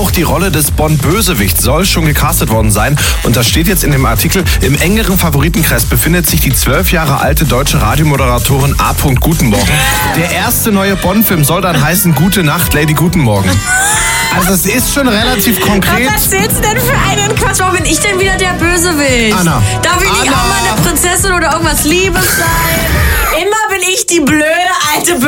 auch die Rolle des Bond-Bösewichts soll schon gecastet worden sein. Und das steht jetzt in dem Artikel. Im engeren Favoritenkreis befindet sich die 12 Jahre alte deutsche Radiomoderatorin A. Guten Morgen. Der erste neue Bond-Film soll dann heißen Gute Nacht, Lady Guten Morgen. Also es ist schon relativ konkret. Was erzählst du denn für einen Quatsch? Warum bin ich denn wieder der Bösewicht? Anna. Darf ich nicht auch mal eine Prinzessin oder irgendwas Liebes sein? Immer bin ich die blöde alte Bösewicht.